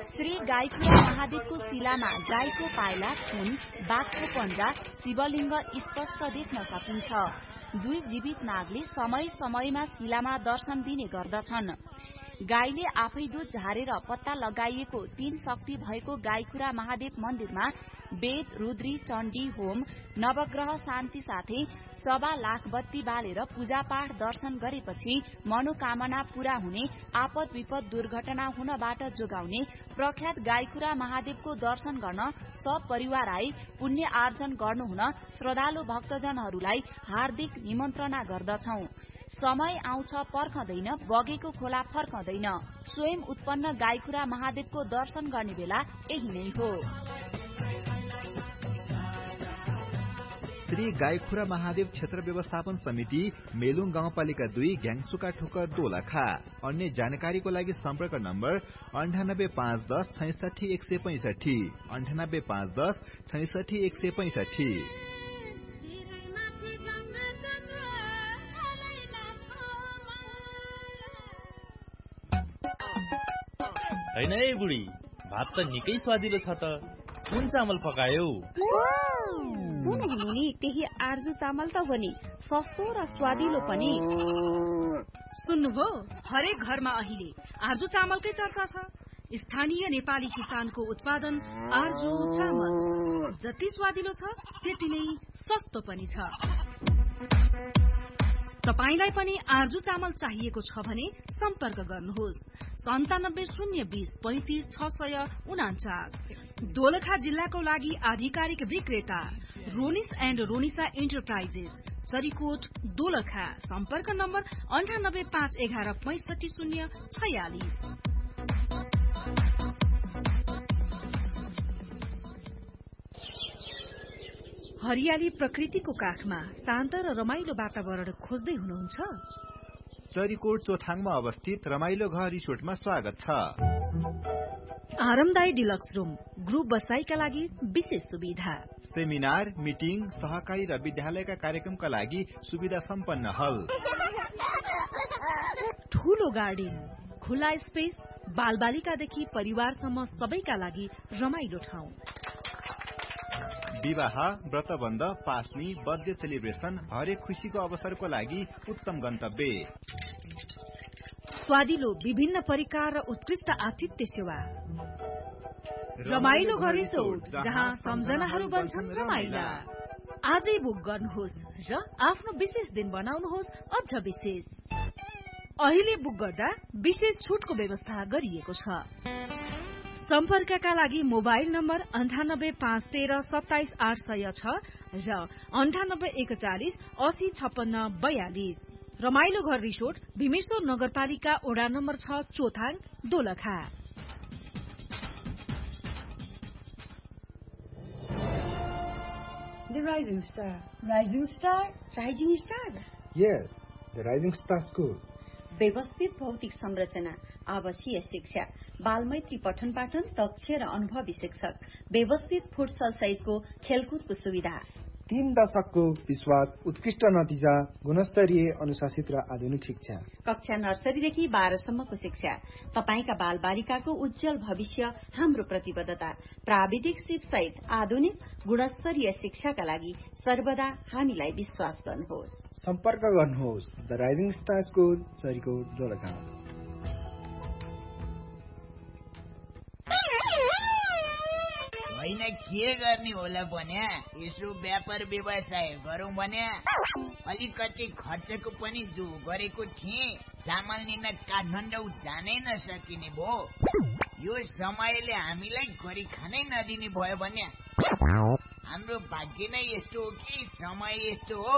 श्री गाईखुरा महादेवको शिलामा गाईको पाइला, थुन, बाघको पन्जा, शिवलिङ्ग स्पष्ट देख्न सकिन्छ। 2 जीवित नागले समय समयमा शिलामा दर्शन दिने गर्दछन्। गाईले आफै दूध झारेर पत्ता लगाइएको 3 शक्ति भएको गाईखुरा महादेव मन्दिरमा वेद, रुद्री, चण्डी होम, नवग्रह शान्ति साथै 1.25 लाख बत्ती बालेर पूजापाठ दर्शन गरेपछि मनोकामना पूरा हुने, आपद विपद दुर्घटना हुनबाट जोगाउने प्रख्यात गाईखुरा महादेवको दर्शन गर्न सब परिवार आई पुण्य आर्जन गर्नुहुन श्रद्धालु भक्तजनहरूलाई हार्दिक निमन्त्रणा गर्दछौं। समय आउँछ पर्खदैन, बगेको खोला फर्कदैन। स्वयं उत्पन्न गाईखुरा महादेवको दर्शन गर्ने बेला यही नै हो। श्री गाईखुरा महादेव क्षेत्र व्यवस्थापन समिति, मेलुङ गाउँपालिका 2, घ्याङसुका ठोकर, दोलखा। अन्य जानकारीको लागि सम्पर्क नम्बर 985110 66165, 985110 66165। हैन है बुढी, भात त निकै स्वादिलो छ त। कुन चामल पकायौ? मुनि त्यही आर्जु चामल त हो नि, सस्तो र स्वादिलो पनि। सुन्नुभयो, हरेक घरमा अहिले आर्जु चामलकै चर्चा छ। स्थानीय नेपाली किसानको उत्पादन आर्जु चामल जति स्वादिलो छ त्यति नै सस्तो पनि छ। तपाईलाई पनि आर्जु चामल चाहिएको छ भने सम्पर्क गर्नुहोस् 97 020 35 649। दोलखा जिल्लाको लागि आधिकारिक विक्रेता रोनिस एन्ड रोनिसा एन्टरप्राइजेस, चरीकोट, दोलखा। सम्पर्क नम्बर 98 511 65 046। हरियाली प्रकृतिको काखमा शान्त र रमाइलो वातावरण खोज्दै हुनुहुन्छ? चरीकोट चोथाङमा अवस्थित रमाइलो घर रिसोर्टमा स्वागत छ। आरामदायी डिलक्स रूम, ग्रुप बसाइका लागि विशेष सुविधा, सेमिनार, मिटिङ, सहकारी र विद्यालयका कार्यक्रमका लागि सुविधा सम्पन्न हल, ठूलो गार्डन, खुला स्पेस, बालबालिकादेखि परिवारसम्म सबैका लागि रमाइलो ठाउँ। विवाह, व्रतबन्ध, पास्नी, बर्थडे सेलिब्रेसन, हरेक खुशीको अवसरको लागि उत्तम गन्तव्य। स्वादिलो विभिन्न परिकार र उत्कृष्ट आतिथ्य सेवा। रमाइलो घर रिसोर्ट, जहाँ सम्झनाहरू बन्छन् रमाइला। आजै बुक गर्नुहोस् र आफ्नो विशेष दिन बनाउनुहोस् अझ विशेष। अहिले बुक गर्दा विशेष छुटको व्यवस्था गरिएको छ। सम्पर्कका लागि मोबाइल नम्बर 98 513 27 806 र 98 41 80 56 42। रमाइलो घर रिसोर्ट, भीमेश्वर नगरपालिका, वडा number 6, चोथाङ, Dolakha. The Rising Star. Rising Star? Rising Star? Yes, the Rising Star School. व्यवस्थित भौतिक संरचना, आवासीय शिक्षा, बालमैत्री पठन पाठन, दक्ष र अनुभवी शिक्षक, व्यवस्थित फुटसल सहितको खेलकुदको सुविधा, 3 दशकको विश्वास, उत्कृष्ट नतिजा, गुणस्तरीय, अनुशासित र आधुनिक शिक्षा, कक्षा नर्सरीदेखि 12 सम्मको शिक्षा। तपाईका बाल बालिकाको उज्जवल भविष्य हाम्रो प्रतिबद्धता। प्राविधिक सिप सहित आधुनिक गुणस्तरीय शिक्षाका लागि सर्वदा हामीलाई विश्वास गर्नुहोस्। सम्पर्क गर्नुहोस् the rising star school, Charikot, Dolakha. होइन के गर्ने होला भन्या, यसो व्यापार व्यवसाय गरौँ भन्या। अलिकति खर्चको पनि जो गरेको थिएँ, चामल लिन काठमाडौँ जानै नसकिने भो। यो समयले हामीलाई गरी खानै नदिने भयो भन्या। हाम्रो भाग्य नै यस्तो हो कि समय यस्तो हो।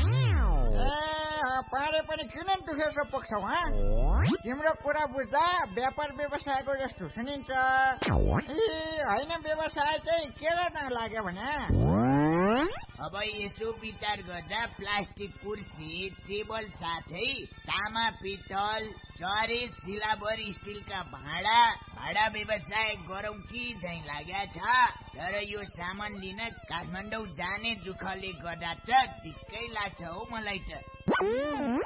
पारे पनि किन दुखेको पक्छौ? तिम्रो कुरा बुझ्दा व्यापार व्यवसायको जस्तो सुनिन्छ। होइन, व्यवसाय चाहिँ के गर्न लाग्यो भने अब यसो विचार गर्दा प्लास्टिक कुर्सी, टेबल साथै तामा, पित्तल, चरे, सिलाबर, स्टिलका भाडा व्यवसाय गरौँ कि झैँ लाग्या छ। तर यो सामान लिन काठमाडौँ जाने दुःखले गर्दा त दिक्कै लाग्छ हो मलाई त।